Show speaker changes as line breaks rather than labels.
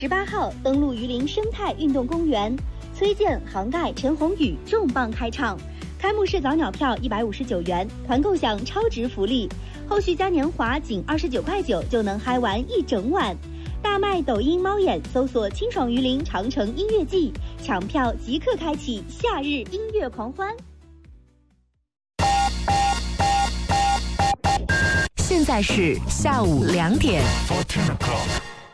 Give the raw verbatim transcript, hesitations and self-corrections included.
十八号登陆榆林生态运动公园，崔健、杭盖、陈鸿宇重磅开唱。开幕式早鸟票一百五十九元，团购享超值福利，后续嘉年华仅二十九块九就能嗨玩一整晚。大麦抖音猫眼搜索“清爽榆林长城音乐季”，抢票即刻开启夏日音乐狂欢。
现在是下午两点。